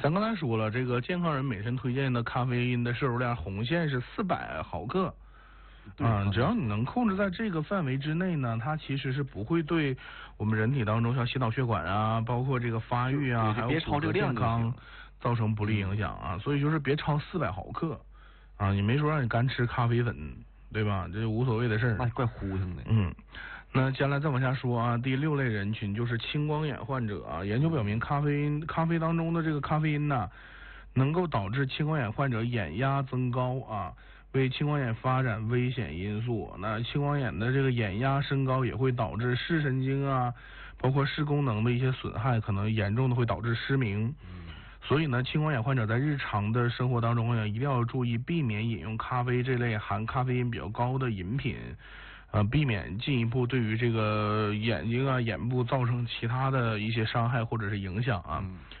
咱刚才说了，这个健康人每天推荐的咖啡因的摄入量，红线是400毫克。只要你能控制在这个范围之内呢，它其实是不会对我们人体当中像心脑血管啊，包括这个发育啊，还有骨骼健康造成不利影响啊。所以就是别超400毫克啊，你没说让你干吃咖啡粉，对吧？这无所谓的事儿。 那怪糊腾的。 那接下来再往下说啊，第6类人群就是青光眼患者啊。研究表明，咖啡当中的这个咖啡因呢，能够导致青光眼患者眼压增高啊，为青光眼发展危险因素。那青光眼的这个眼压升高也会导致视神经啊，包括视功能的一些损害，可能严重的会导致失明。所以呢，青光眼患者在日常的生活当中呢，一定要注意避免饮用咖啡这类含咖啡因比较高的饮品，避免进一步对于这个眼睛啊、眼部造成其他的一些伤害或者是影响啊。